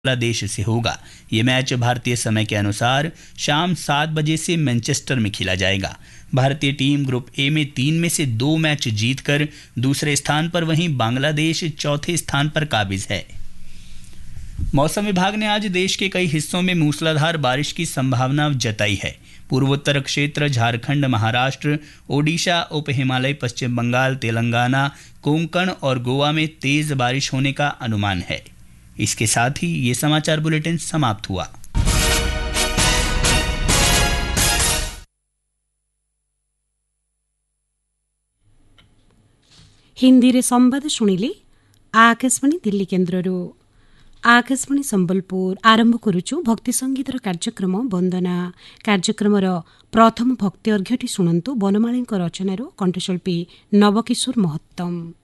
बांग्लादेश से होगा। ये मैच भारतीय समय के अनुसार शाम 7 बजे से मैनचेस्टर में खेला जाएगा। भारतीय टीम ग्रुप ए में 3 में से 2 मैच जीतकर दूसरे स्थान पर, वहीं बांग्लादेश चौथे स्थान पर काबिज है। मौसम विभाग ने आज देश के कई हिस्सों में मूसलाधार बारिश की संभावना जताई है। पूर्वोत्तर क्षेत्र, झारखंड, महाराष्ट्र, ओडिशा, उप हिमालय, पश्चिम बंगाल, तेलंगाना, कोंकण और गोवा में तेज बारिश होने का अनुमान है। इसके साथ ही ये समाचार बुलेटिन समाप्त हुआ। हिंदी रे संवाद शुणिले आकाशवाणी दिल्ली केन्द्रରୁ। आकाशवाणी संबलपुर आरंभ करुचु भक्ति संगीतर कार्यक्रम वंदना। कार्यक्रमर प्रथम भक्ति अर्घ्यटी शुणन्तु बनमाळीଙ୍କ रचनाରୁ कण्ठशिल्पी नवकिशोर महत्तम।